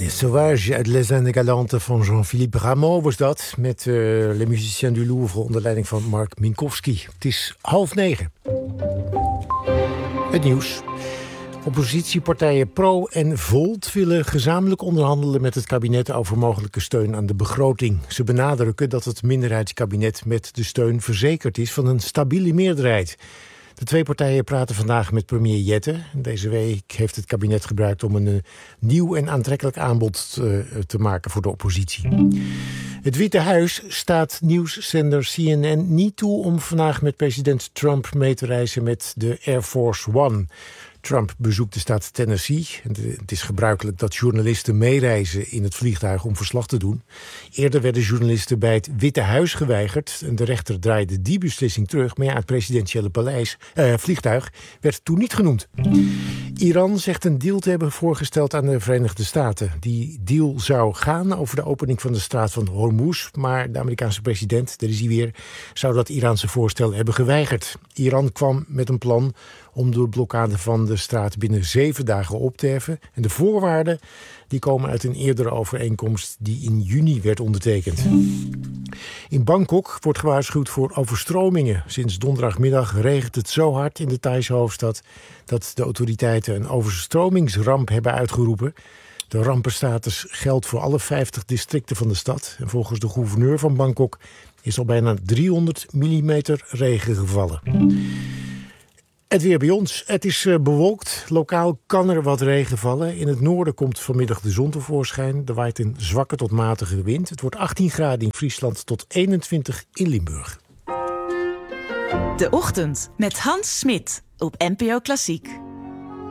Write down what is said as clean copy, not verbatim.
Sauvage uit Les Indes Galantes van Jean-Philippe Rameau was dat. Met Les Musiciens du Louvre onder leiding van Mark Minkowski. Het is 8:30. Het nieuws. Oppositiepartijen Pro en Volt willen gezamenlijk onderhandelen met het kabinet over mogelijke steun aan de begroting. Ze benadrukken dat het minderheidskabinet met de steun verzekerd is van een stabiele meerderheid. De twee partijen praten vandaag met premier Jette. Deze week heeft het kabinet gebruikt om een nieuw en aantrekkelijk aanbod te maken voor de oppositie. Het Witte Huis staat nieuwszender CNN niet toe om vandaag met president Trump mee te reizen met de Air Force One. Trump bezoekt de staat Tennessee. Het is gebruikelijk dat journalisten meereizen in het vliegtuig om verslag te doen. Eerder werden journalisten bij het Witte Huis geweigerd. En de rechter draaide die beslissing terug. Maar ja, het presidentiële vliegtuig werd toen niet genoemd. Iran zegt een deal te hebben voorgesteld aan de Verenigde Staten. Die deal zou gaan over de opening van de straat van Hormuz. Maar de Amerikaanse president, daar is hij weer, zou dat Iraanse voorstel hebben geweigerd. Iran kwam met een plan om de blokkade van de straat binnen 7 dagen op te heffen. En de voorwaarden die komen uit een eerdere overeenkomst die in juni werd ondertekend. In Bangkok wordt gewaarschuwd voor overstromingen. Sinds donderdagmiddag regent het zo hard in de Thaise hoofdstad dat de autoriteiten een overstromingsramp hebben uitgeroepen. De rampenstatus geldt voor alle 50 districten van de stad. En volgens de gouverneur van Bangkok is al bijna 300 millimeter regen gevallen. Het weer bij ons. Het is bewolkt. Lokaal kan er wat regen vallen. In het noorden komt vanmiddag de zon tevoorschijn. Er waait een zwakke tot matige wind. Het wordt 18 graden in Friesland tot 21 in Limburg. De Ochtend met Hans Smit op NPO Klassiek.